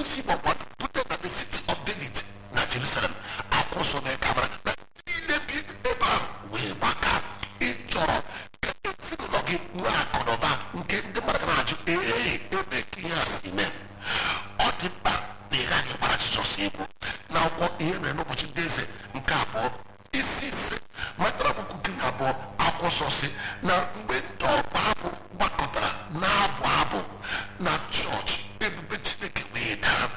see what put them at the city of David na Jerusalem. Akoso na kamera na ile bi eba we baka ịchọrọ ka ezinụlọ gị nwee akụnụba nke ndị mmadụ na-ajụ ebe ka ihe a si mee. Ọ dị mkpa na ị gaghị gbara Jizọs egwu na akwụkwọ ihe mere n'ụbọchị ndị eze nke abụọ isi ise matara akwụkwọ nke abụọ akwụkwọ nsọ si na mgbe ndị ọgba abụ gbakọtara na-abụ abụ na chọọchị, ebube Chineke wee daa.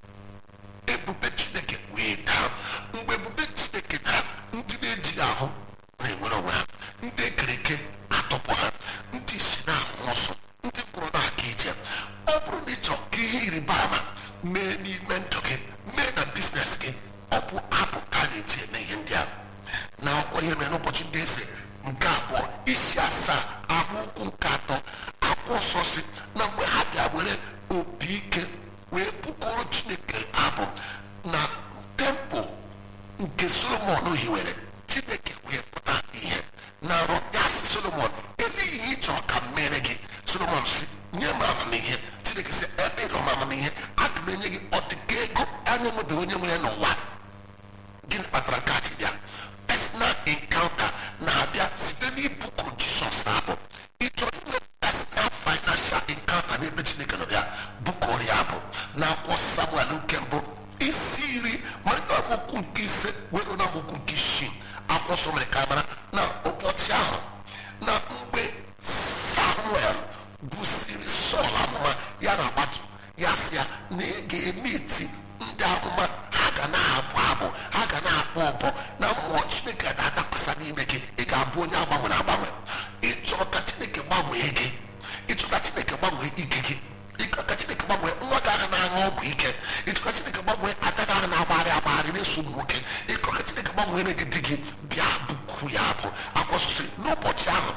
Ebube Chineke wee daa. Mgbe ebube Chineke daa, ndị na-ejighị ahụ na-enwere onwe ha, ndị ekere eke atọpụ ha, ndị isi na-ahụ ọsọ, ndị mkpụrụ na-aga ije. Ọ bụrụ na ị chọrọ ka ihe ịrịba ama mee n'ime ndụ gị, mee na biznes gị, ọ bụ abụ ka a na-eji eme ihe ndị a. Na akwụkwọ ihe mere n'ụbọchị ndị eze nke abụọ isi 7 amaokwu nke 3 akwụkwọ nsọ si na mgbe ha bịa were opi ike wee bụkọrọ Chineke abụ na tempụl nke Solomon hiwere, Chineke wee pụta ihe na arọ ya si Solomon, elee ihe ị chọrọ ka m mere gị? Solomon si, nye m amamihe. Chineke si, ebe ị rọrọ amamihe, aga m enye gị ọdịka ego anya nwebe onye nwere n'ụwa. Gịnị kpatara ka chi bịa? Personal encounter na-abịa site n'ibukuru Jizọs abụ. Ị chọrọ inwe personal financial encounter n'ebe Chineke nọ bịa, bukọrọ ya abụ. Na akwụkwọ Samuel nke mbụ isi 10 malite amaokwu nke 5 were na amaokwu nke 6 akwụkwọ nsọ mere ka mara na ụbọchị ahụ na mgbe Samuel busiri Sọl amụma ya na agbatu ya sị ya na ị ga-eme iti ndị amụma, ha ga na-abụ abụ, ha ga na-akpọ ụbọ na mmụọ Chineke ga-adakwasa n'ime gị. Ị ga-abụ onye agbanwere agbanwe. Ị chọrọ ka Chineke gbanwee gị, ị chọrọ ka Chineke gbanwee ike gị, ị chọrọ ka Chineke gbanwee nwa gị ahụ na-aṅụ ọgwụ ike, ị chọrọ ka Chineke gbanwee ada gị ahụ na-agbagharị na-eso ụmụ nwoke, ị chọrọ ka Chineke gbanwee gị di gị, bịa bụkwu ya abụ. Akwụkwọ nsọ n'ụbọchị ahụ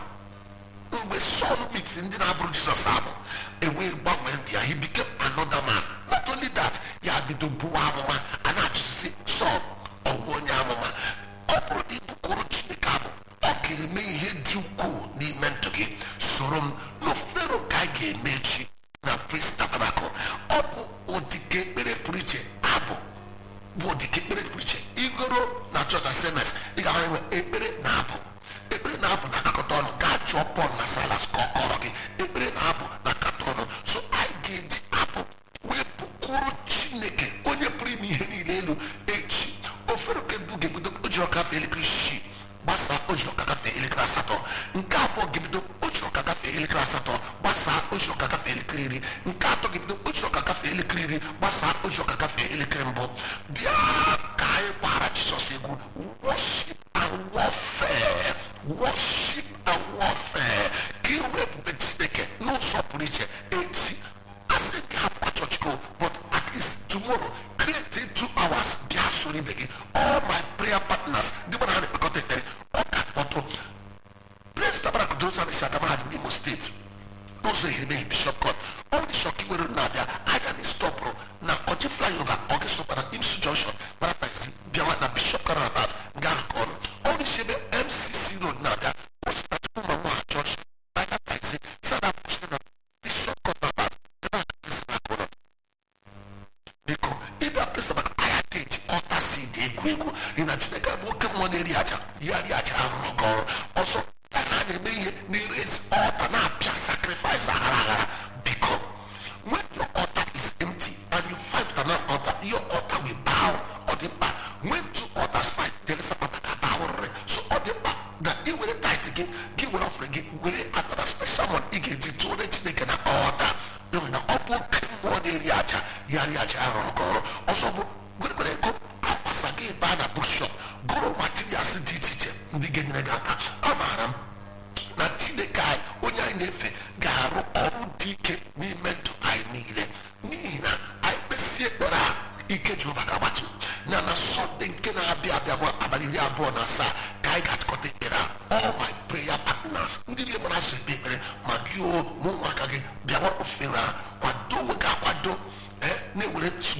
mgbe Sọl mitiri ndị na-abụrụ Jizọs abụ, ewee gbanwee ndị ya, he became another man. Not only that, ya bido buwa amụma, a na-ajụsisi Sọl ọwụ onye amụma. Ọ bụrụ na ibukọrọ Chineke abụ, ọ ga-eme ihe dị ukwuu n'ime ndụ gị. Soro m n'ofero nke a ga-eme echi na Praise Tabernacle. Ọ bụ ụdịka ekpere pụrụ iche abụ, bụ ụdịka ekpere pụrụ iche. Igoro na chọọchị SMS, ị ga-ahụ enwe ekpere na abụ. Ekpere na-abụ na akakọta ọnụ, gaa chọọ Pọl na Silas ka ọ kọrọ gị. Ekpere na-abụ na akakọta ọnụ. So anyị ga-eji abụ wee bụkọrọ Chineke onye pụrụ ime ihe niile elu echi. Ofere ka ebu ga-ebido ojiri ọka gafee elekere 6 gbasaa ojiri ọka gafee elekere 8. Nke abụọ ga-ebido ojiri ọka gafee elekere 8 gbasaa ojiri ọka gafee elekere 10. Nke atọ ga-ebido ojiri ọka gafee elekere 10 gbasaa ojiri ọka gafee elekere 1. Bịa ka anyị gbara Jizọs egwu. Worship and warfare. Worship and warfare. Ka iwe ebube Chineke n'ụzọ pụrụ iche echi. Asị gị hapụ chọọchị go, but at least tomorrow create 2 hours bịa soro ibe gị. All my prayer partners, ndị gbara ha na-ekpekọta ekpere, ọ ka kpọtụ Praise Tabernacle Jerusalem isi Adama dị n'Imo steeti n'ụzọ ehirimehi Bishop Court. Ọ dị shọk iwere na-abịa, aga na stọpụrụ na Ọjị flyover ọ gị sọpara Imsu Junction bara taxi bịawa na Bishop Karabat nga ahụ ọnụ. Ọ dị si ebe MCC Road na-abịa ositachukwu ma nwa ha chọọchị aga taxi sada kwụsị na Bishop Karabat ebe a Praise Tabernacle. Biko ịbịa Praise Tabernacle aya teji ọta si dị egwu ị na Chineke bụ oke mmụọ na-eri aja ya ri aja ahụ n'ọgọ ọrụ ọzọ. Ha na-eme ihe na-eresi ọta na-apịa sacrifice aghara. Biko when your altar is empty and you fight with another altar, your altar will bow. Ọ dị mkpa when 2 altars fight, there is a power. So ọ dị mkpa na ị were tithe gị, gị were offering gị, were another special one ị ga-eji tụọrọ Chineke na altar. N'ihi na ọ bụ oke mmụọ na-eri aja ya ri aja ahụ n'ọgọ ọrụ. Ọzọ bụ gwere ego akwasa gị baa na bookshop gụrụ materials dị iche iche ndị ga-enyere gị aka. Amaara m na Chineke anyị onye anyị na-efe ga-arụ ọrụ dị ike n'ime ndụ anyị niile. N'ihi na anyị kpesie ekpere a, ike Jehova ga-agbatu na Sọnde nke na-abịa abịa bụ abalị 27 ka anyị ga-atụkọta ekpere a. All my prayer partners, ndị niile mara asụ ekpe ekpere ma gị o ụmụaka gị bịawa ofere a, kwado onwe gị akwado na-ewere